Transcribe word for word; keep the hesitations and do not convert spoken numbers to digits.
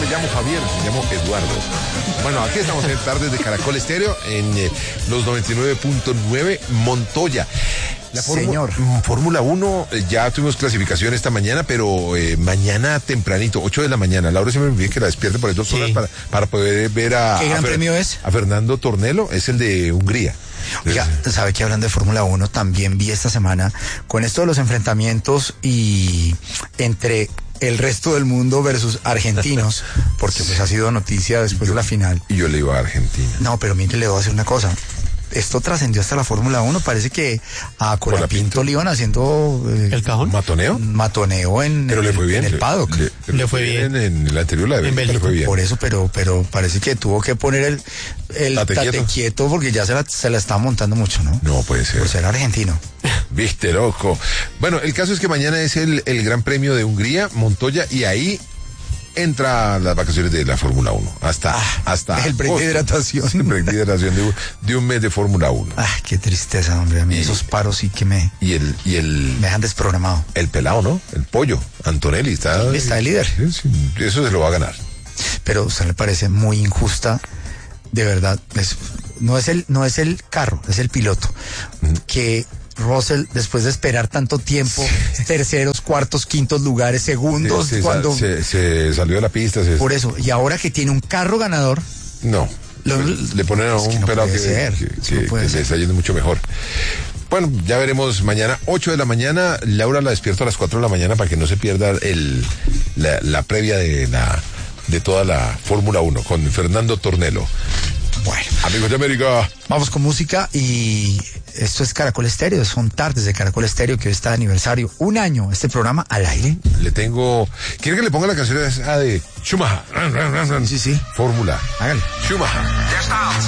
llamo Javier, me llamo Eduardo. Bueno, aquí estamos en Tardes de Caracol Estéreo, en eh, los noventa y nueve punto nueve, Montoya. La Señor. Fórmula uno, eh, ya tuvimos clasificación esta mañana, pero eh, mañana tempranito, ocho de la mañana. Laura siempre me pide que la despierte por ahí dos horas Sí. para, para poder ver a... ¿Qué a gran Fer- premio es? A Fernando Tornello, es el de Hungría. Oiga, sabe que hablando de Fórmula uno, también vi esta semana con esto de los enfrentamientos y entre el resto del mundo versus argentinos, porque pues ha sido noticia después de la final. Y yo le iba a Argentina. No, pero mire, le voy a decir una cosa. Esto trascendió hasta la Fórmula uno. Parece que a Colapinto le iban haciendo eh, ¿El cajón? ¿Matoneo? matoneo en, Pero en le fue el- bien. en el paddock. Le, le Le fue bien. En el anterior, la de En Bélgica, le Bélgica. fue bien. Por eso, pero pero parece que tuvo que poner el, el Tate tate, quieto. quieto porque ya se la, se la está montando mucho, ¿no? No puede ser. Por ser argentino. Viste, loco. Bueno, el caso es que mañana es el, el Gran Premio de Hungría, Montoya, y ahí entra las vacaciones de la Fórmula uno. Hasta, Ah, hasta. el break de agosto. hidratación. El break de hidratación de, un- de un mes de Fórmula uno. Ah, qué tristeza, hombre. A mí Y- esos paros sí que me, Y el, y el, me dejan desprogramado. el pelado, ¿no? El pollo, Antonelli, está. Está de líder. Sí, sí, eso se lo va a ganar. Pero a usted le parece muy injusta, de verdad. Es, no es el, no es el carro, es el piloto. Que Russell, después de esperar tanto tiempo, terceros, cuartos, quintos lugares, segundos, se, cuando. se, se salió de la pista. Se, Por eso, y ahora que tiene un carro ganador, no. Lo- le ponen a es que un no pelado puede que, ser, que- eso que- no puede que le ser. está yendo mucho mejor. Bueno, ya veremos mañana, ocho de la mañana. Laura la despierto a las cuatro de la mañana para que no se pierda el, la, la previa de la de toda la Fórmula uno con Fernando Tornello. bueno. Amigos de América. Vamos con música y esto es Caracol Estéreo, son tardes de Caracol Estéreo que hoy está de aniversario. Un año este programa al aire. Le tengo... ¿Quiere que le ponga la canción esa de Schumacher? Sí, sí. Fórmula. Hágale. Schumacher. Der Start.